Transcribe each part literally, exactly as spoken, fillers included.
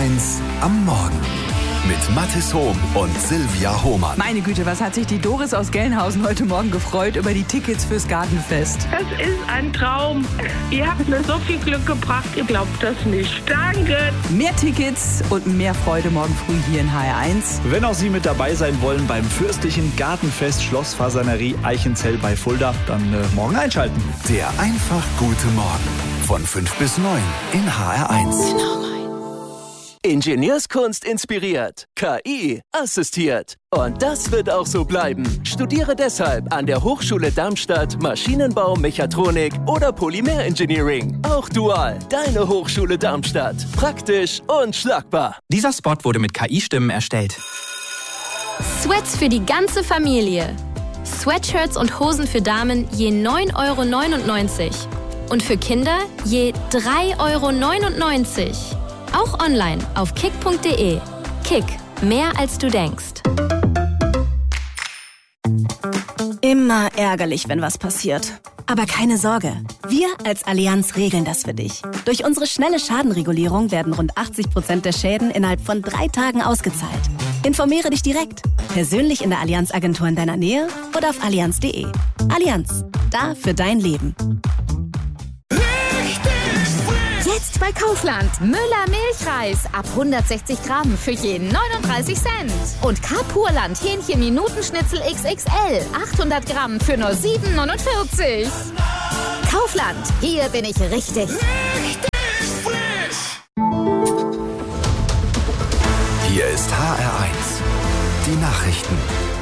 eins am Morgen mit Mathis Hohm und Silvia Hohmann. Meine Güte, was hat sich die Doris aus Gelnhausen heute Morgen gefreut über die Tickets fürs Gartenfest? Das ist ein Traum. Ihr habt mir so viel Glück gebracht, ihr glaubt das nicht. Danke. Mehr Tickets und mehr Freude morgen früh hier in H R eins. Wenn auch Sie mit dabei sein wollen beim fürstlichen Gartenfest Schlossfasanerie Eichenzell bei Fulda, dann äh, morgen einschalten. Der einfach gute Morgen von fünf bis neun in H R eins. Ingenieurskunst inspiriert, K I assistiert. Und das wird auch so bleiben. Studiere deshalb an der Hochschule Darmstadt Maschinenbau, Mechatronik oder Polymer-Engineering. Auch dual, deine Hochschule Darmstadt. Praktisch und schlagbar. Dieser Spot wurde mit K I-Stimmen erstellt. Sweats für die ganze Familie. Sweatshirts und Hosen für Damen je neun Euro neunundneunzig. Und für Kinder je drei Euro neunundneunzig. Auch online auf kick punkt de. Kick, mehr als du denkst. Immer ärgerlich, wenn was passiert. Aber keine Sorge, wir als Allianz regeln das für dich. Durch unsere schnelle Schadenregulierung werden rund achtzig Prozent der Schäden innerhalb von drei Tagen ausgezahlt. Informiere dich direkt, persönlich in der Allianz-Agentur in deiner Nähe oder auf allianz punkt de. Allianz, da für dein Leben. Jetzt bei Kaufland. Müller Milchreis ab hundertsechzig Gramm für jeden neununddreißig Cent. Und K-Purland Hähnchen Minutenschnitzel X X L achthundert Gramm für nur sieben neunundvierzig. Kaufland, hier bin ich richtig. Richtig frisch. Hier ist H R eins. Die Nachrichten.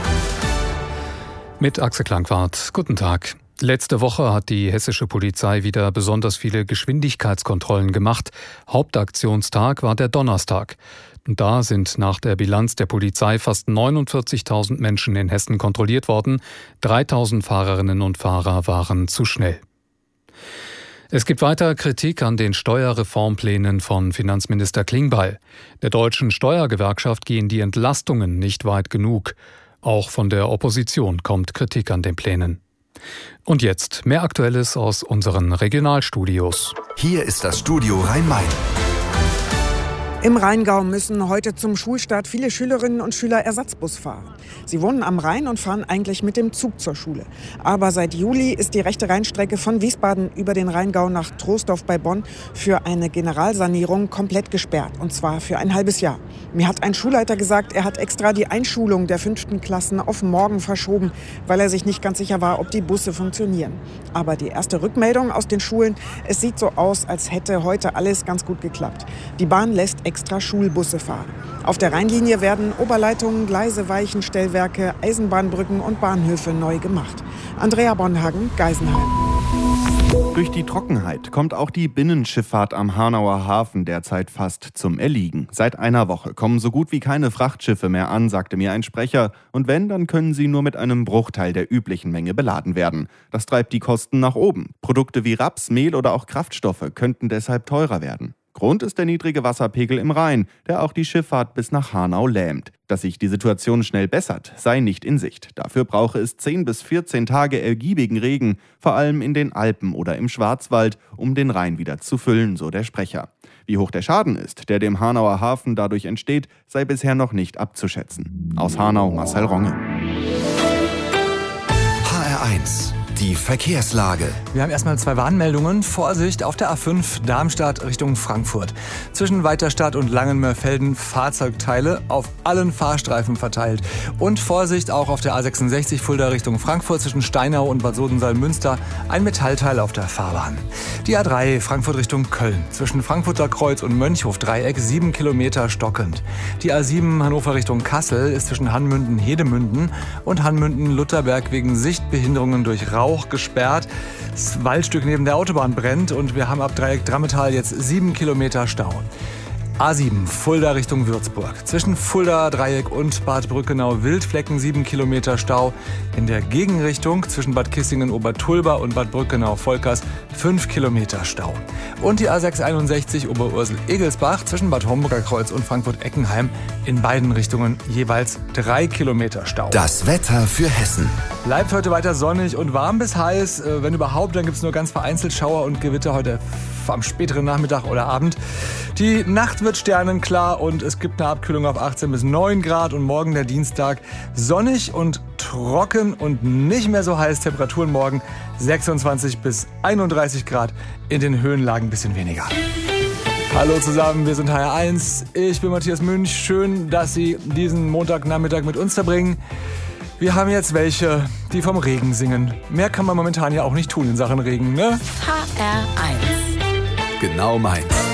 Mit Axel Klangwart. Guten Tag. Letzte Woche hat die hessische Polizei wieder besonders viele Geschwindigkeitskontrollen gemacht. Hauptaktionstag war der Donnerstag. Und da sind nach der Bilanz der Polizei fast neunundvierzigtausend Menschen in Hessen kontrolliert worden. dreitausend Fahrerinnen und Fahrer waren zu schnell. Es gibt weiter Kritik an den Steuerreformplänen von Finanzminister Klingbeil. Der deutschen Steuergewerkschaft gehen die Entlastungen nicht weit genug. Auch von der Opposition kommt Kritik an den Plänen. Und jetzt mehr Aktuelles aus unseren Regionalstudios. Hier ist das Studio Rhein-Main. Im Rheingau müssen heute zum Schulstart viele Schülerinnen und Schüler Ersatzbus fahren. Sie wohnen am Rhein und fahren eigentlich mit dem Zug zur Schule. Aber seit Juli ist die rechte Rheinstrecke von Wiesbaden über den Rheingau nach Troisdorf bei Bonn für eine Generalsanierung komplett gesperrt. Und zwar für ein halbes Jahr. Mir hat ein Schulleiter gesagt, er hat extra die Einschulung der fünften Klassen auf morgen verschoben, weil er sich nicht ganz sicher war, ob die Busse funktionieren. Aber die erste Rückmeldung aus den Schulen, es sieht so aus, als hätte heute alles ganz gut geklappt. Die Bahn lässt extra Schulbusse fahren. Auf der Rheinlinie werden Oberleitungen, Gleise, Weichenstellwerke, Eisenbahnbrücken und Bahnhöfe neu gemacht. Andrea Bonhagen, Geisenheim. Durch die Trockenheit kommt auch die Binnenschifffahrt am Hanauer Hafen derzeit fast zum Erliegen. Seit einer Woche kommen so gut wie keine Frachtschiffe mehr an, sagte mir ein Sprecher. Und wenn, dann können sie nur mit einem Bruchteil der üblichen Menge beladen werden. Das treibt die Kosten nach oben. Produkte wie Raps, Mehl oder auch Kraftstoffe könnten deshalb teurer werden. Grund ist der niedrige Wasserpegel im Rhein, der auch die Schifffahrt bis nach Hanau lähmt. Dass sich die Situation schnell bessert, sei nicht in Sicht. Dafür brauche es zehn bis vierzehn Tage ergiebigen Regen, vor allem in den Alpen oder im Schwarzwald, um den Rhein wieder zu füllen, so der Sprecher. Wie hoch der Schaden ist, der dem Hanauer Hafen dadurch entsteht, sei bisher noch nicht abzuschätzen. Aus Hanau, Marcel Ronge. H R eins. Die Verkehrslage. Wir haben erstmal zwei Warnmeldungen. Vorsicht auf der A fünf Darmstadt Richtung Frankfurt. Zwischen Weiterstadt und Langenmörfelden Fahrzeugteile auf allen Fahrstreifen verteilt. Und Vorsicht auch auf der A sechsundsechzig Fulda Richtung Frankfurt zwischen Steinau und Bad Sodensaal-Münster. Ein Metallteil auf der Fahrbahn. Die A drei Frankfurt Richtung Köln. Zwischen Frankfurter Kreuz und Mönchhof-Dreieck sieben Kilometer stockend. Die A sieben Hannover Richtung Kassel ist zwischen Hanmünden-Hedemünden und Hanmünden-Lutherberg wegen Sichtbehinderungen durch Rauch gesperrt. Das Waldstück neben der Autobahn brennt und wir haben ab Dreieck Drammetal jetzt sieben Kilometer Stau. A sieben, Fulda Richtung Würzburg. Zwischen Fulda Dreieck und Bad Brückenau-Wildflecken sieben Kilometer Stau. In der Gegenrichtung zwischen Bad Kissingen-Obertulba und Bad Brückenau-Volkers fünf Kilometer Stau. Und die A sechshunderteinundsechzig Oberursel-Egelsbach zwischen Bad Homburger Kreuz und Frankfurt-Eckenheim in beiden Richtungen jeweils drei Kilometer Stau. Das Wetter für Hessen. Bleibt heute weiter sonnig und warm bis heiß. Wenn überhaupt, dann gibt es nur ganz vereinzelt Schauer und Gewitter heute am späteren Nachmittag oder Abend. Die Nacht wird sternenklar und es gibt eine Abkühlung auf achtzehn bis neun Grad. Und morgen der Dienstag sonnig und trocken und nicht mehr so heiß. Temperaturen morgen sechsundzwanzig bis einunddreißig Grad. In den Höhenlagen ein bisschen weniger. Hallo zusammen, wir sind H R eins. Ich bin Matthias Münch. Schön, dass Sie diesen Montagnachmittag mit uns verbringen. Wir haben jetzt welche, die vom Regen singen. Mehr kann man momentan ja auch nicht tun in Sachen Regen, ne? H R eins. Genau meins.